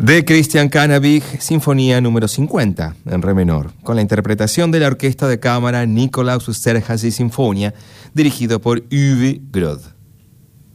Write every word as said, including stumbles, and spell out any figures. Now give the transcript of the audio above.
De Christian Cannabich, Sinfonía número cincuenta, en re menor, con la interpretación de la orquesta de cámara Nikolaus Esterházy Sinfonia, dirigido por Uwe Groth.